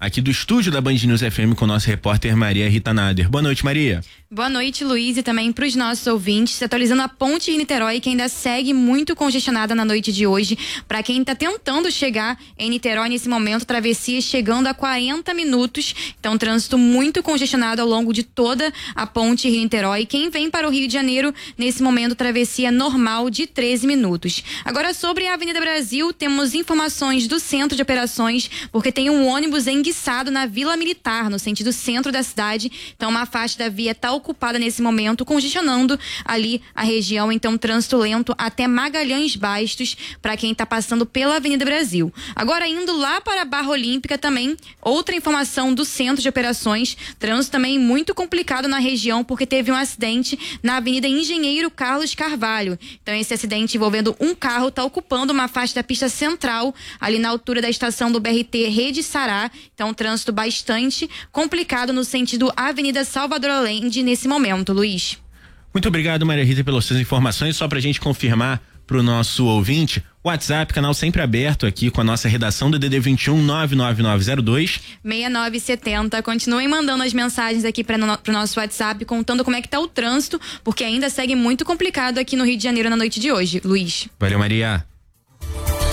aqui do estúdio da Band News FM com o nosso repórter Maria Rita Nader. Boa noite, Maria. Boa noite, Luiz, e também para os nossos ouvintes. Atualizando a ponte em Niterói, que ainda segue muito congestionada na noite de hoje. Para quem está tentando chegar em Niterói nesse momento, travessia chegando a 40 minutos. Então, trânsito muito congestionado ao longo de toda a ponte Rio-Niterói. Quem vem para o Rio de Janeiro, nesse momento, travessia normal de 13 minutos. Agora, sobre a Avenida Brasil, temos informações do Centro de Operações, porque tem um ônibus enguiçado na Vila Militar, no sentido centro da cidade. Então, uma faixa da via está ocupada nesse momento, congestionando ali a região. Então, trânsito lento até Magalhães Bastos para quem está passando pela Avenida Brasil. Agora, indo lá para a Barra Olímpica também, outra informação do Centro de Operações, trânsito também muito complicado na região, porque teve um acidente na Avenida Engenheiro Carlos Carvalho. Então, esse acidente envolvendo um carro está ocupando uma faixa da pista central, ali na altura da estação do BRT Rede Sará. Então, trânsito bastante complicado no sentido Avenida Salvador Allende nesse momento, Luiz. Muito obrigado, Maria Rita, pelas suas informações. Só pra gente confirmar pro nosso ouvinte, WhatsApp, canal sempre aberto aqui com a nossa redação do DDD 21 99902 6970. Continuem mandando as mensagens aqui pro nosso WhatsApp, contando como é que tá o trânsito, porque ainda segue muito complicado aqui no Rio de Janeiro na noite de hoje, Luiz. Valeu, Maria.